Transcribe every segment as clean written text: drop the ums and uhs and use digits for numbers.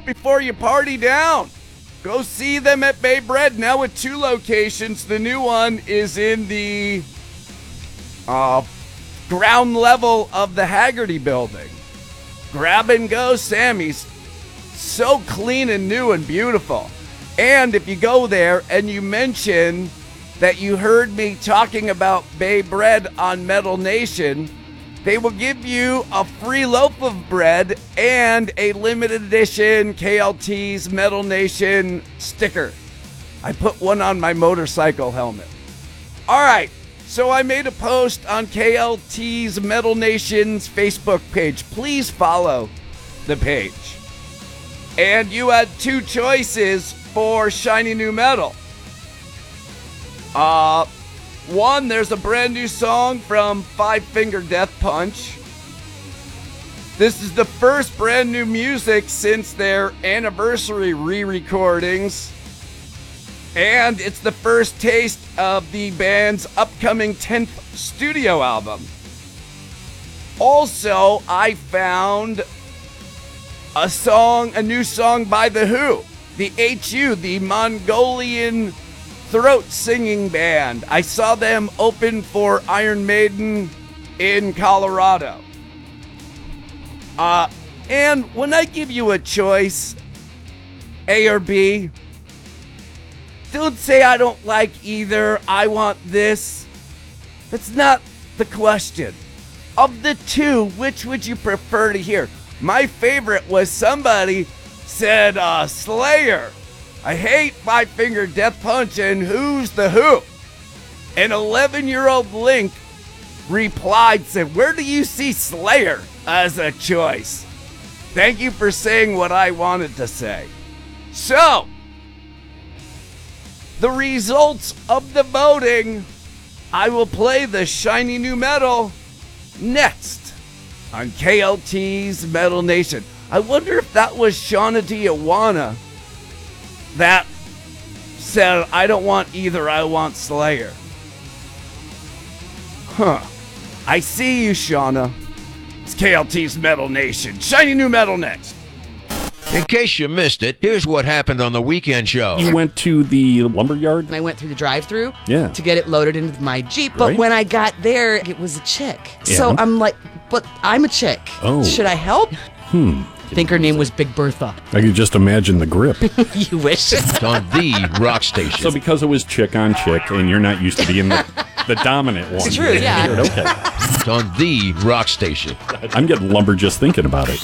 before you party down. Go see them at Bay Bread, now with 2 locations. The new one is in the ground level of the Haggerty building. Grab and go Sammy's. So clean and new and beautiful. And if you go there and you mention that you heard me talking about Bay Bread on Metal Nation, they will give you a free loaf of bread and a limited edition KLT's Metal Nation sticker. I put one on my motorcycle helmet. All right, so I made a post on KLT's Metal Nation's Facebook page. Please follow the page. And you had 2 choices for Shiny New Metal. One, there's a brand new song from Five Finger Death Punch. This is the first brand new music since their anniversary re-recordings. And it's the first taste of the band's upcoming 10th studio album. Also, I found a new song by The Who. The HU, the Mongolian throat singing band. I saw them open for Iron Maiden in Colorado. And when I give you a choice, A or B, don't say I don't like either, I want this. That's not the question. Of the 2, which would you prefer to hear? My favorite was somebody said Slayer. I hate Five Finger Death Punch and Who's the Who? An 11-year-old Link replied, said, where do you see Slayer as a choice? Thank you for saying what I wanted to say. So, the results of the voting, I will play the Shiny New Metal next on KLT's Metal Nation. I wonder if that was Shauna Diawana that said, I don't want either, I want Slayer. Huh. I see you, Shauna. It's KLT's Metal Nation. Shiny New Metal next. In case you missed it, here's what happened on the weekend show. You went to the lumberyard? And I went through the drive-thru Yeah. to get it loaded into my Jeep. But Right. when I got there, it was a chick. So And? I'm like, but I'm a chick. Oh. Should I help? I think her name was Big Bertha. I could just imagine the grip. You wish. It's on the rock station. So because it was chick on chick and you're not used to being the dominant one. It's true, yeah. Okay. It's on the rock station. I'm getting lumber just thinking about it.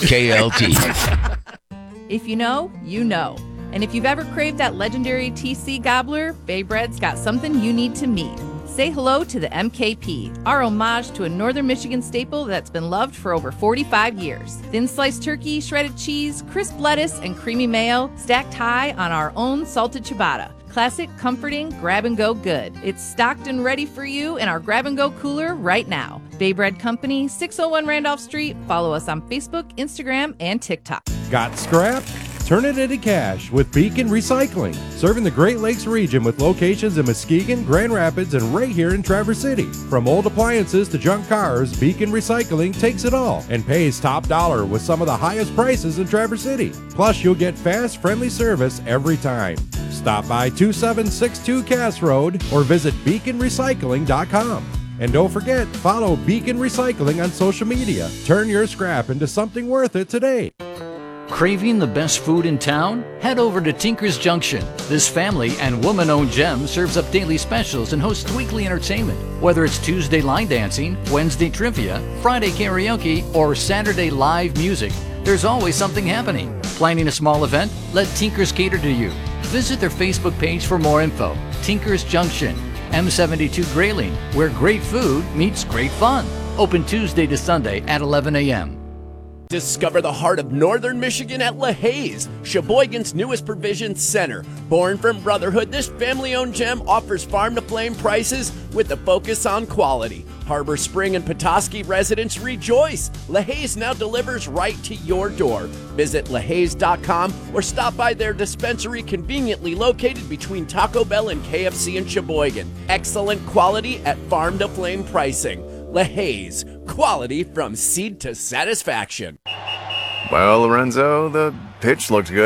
KLT. If you know, you know. And if you've ever craved that legendary TC gobbler, Bay Bread's got something you need to meet. Say hello to the MKP, our homage to a Northern Michigan staple that's been loved for over 45 years. Thin sliced turkey, shredded cheese, crisp lettuce, and creamy mayo stacked high on our own salted ciabatta. Classic, comforting, grab-and-go good. It's stocked and ready for you in our grab-and-go cooler right now. Bay Bread Company, 601 Randolph Street. Follow us on Facebook, Instagram, and TikTok. Got scrap? Turn it into cash with Beacon Recycling, serving the Great Lakes region with locations in Muskegon, Grand Rapids, and right here in Traverse City. From old appliances to junk cars, Beacon Recycling takes it all and pays top dollar with some of the highest prices in Traverse City. Plus, you'll get fast, friendly service every time. Stop by 2762 Cass Road or visit beaconrecycling.com. And don't forget, follow Beacon Recycling on social media. Turn your scrap into something worth it today. Craving the best food in town? Head over to Tinker's Junction. This family and woman-owned gem serves up daily specials and hosts weekly entertainment. Whether it's Tuesday line dancing, Wednesday trivia, Friday karaoke, or Saturday live music, there's always something happening. Planning a small event? Let Tinker's cater to you. Visit their Facebook page for more info. Tinker's Junction, M72 Grayling, where great food meets great fun. Open Tuesday to Sunday at 11 a.m. Discover the heart of Northern Michigan at LaHaye's, Sheboygan's newest provision center. Born from brotherhood, this family-owned gem offers farm-to-flame prices with a focus on quality. Harbor Spring and Petoskey residents rejoice. LaHaye's now delivers right to your door. Visit LaHaye's.com or stop by their dispensary conveniently located between Taco Bell and KFC in Sheboygan. Excellent quality at farm-to-flame pricing. LaHaye's, quality from seed to satisfaction. Well, Lorenzo, the pitch looked good.